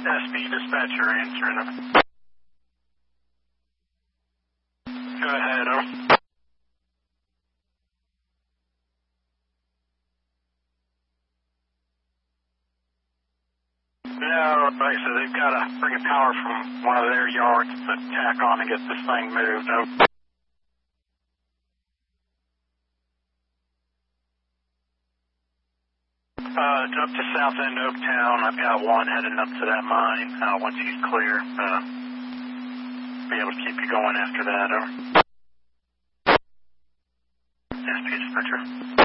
SB dispatcher answering them. Go ahead, No, like I said, they've got to bring a power from one of their yards to tack on and get this thing moved. Up to South End Oaktown. I've got one headed up to that mine. Once he's clear, be able to keep you going after that. SB dispatcher.